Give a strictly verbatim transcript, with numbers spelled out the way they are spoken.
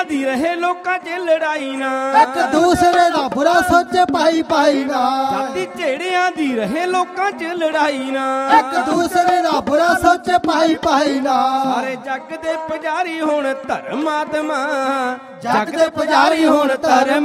ਦੀ ਰਹੇ ਲੋਕਾਂ 'ਚ ਲੜਾਈ ਨਾ, ਇੱਕ ਦੂਸਰੇ ਦਾ ਬੁਰਾ ਸੋਚੇ ਭਾਈ ਭਾਈ ਨਾ, ਜਾਤੀ ਝੇੜਿਆਂ ਦੀ ਰਹੇ ਲੋਕਾਂ 'ਚ ਲੜਾਈ ਨਾ, ਇੱਕ ਦੂਸਰੇ ਦਾ ਬੁਰਾ ਸੋਚੇ ਭਾਈ ਭਾਈ ਨਾ। ਸਾਰੇ ਜੱਗ ਦੇ ਪੁਜਾਰੀ ਹੁਣ ਧਰਮਾਤਮਾ, ਜੱਗ ਦੇ ਪੁਜਾਰੀ ਹੁਣ ਧਰਮ